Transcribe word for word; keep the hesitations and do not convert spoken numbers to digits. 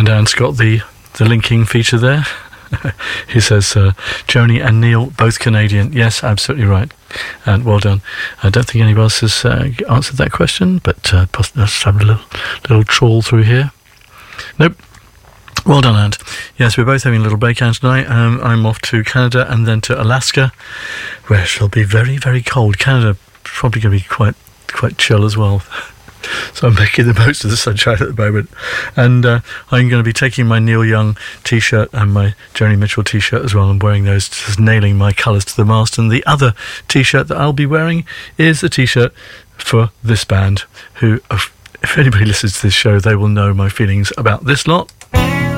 Anne's got the, the linking feature there. He says, uh, Joni and Neil, both Canadian. Yes, absolutely right. And well done. I don't think anybody else has uh, answered that question, but uh, let's have a little, little trawl through here. Nope. Well done, Anne. Yes, we're both having a little break out tonight. Um, I'm off to Canada and then to Alaska, where it'll be very, very cold. Canada probably going to be quite, quite chill as well. So I'm making the most of the sunshine at the moment. And uh, I'm going to be taking my Neil Young T-shirt and my Joni Mitchell T-shirt as well and wearing those, just nailing my colours to the mast. And the other T-shirt that I'll be wearing is a T-shirt for this band, who, if anybody listens to this show, they will know my feelings about this lot.